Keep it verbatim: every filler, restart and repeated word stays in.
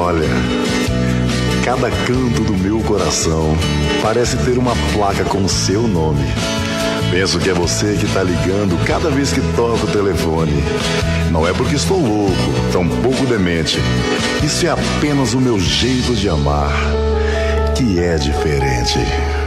Olha, cada canto do meu coração parece ter uma placa com o seu nome. Penso que é você que tá ligando cada vez que toca o telefone. Não é porque estou louco, tão pouco demente. Isso é apenas o meu jeito de amar, que é diferente.